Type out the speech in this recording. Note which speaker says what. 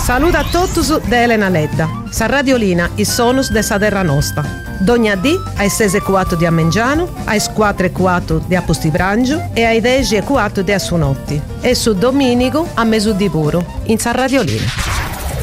Speaker 1: Saluto a tutti da Elena Ledda. Sa Radiolina, i sonus de sa terra nostra. Dogna dì ai 6:04 di Ammengiano, ai 4:04 di Apostibranggio e ai 10:04 di Assunotti. E su Domenico a Mesù di Puro, in Sa Radiolina.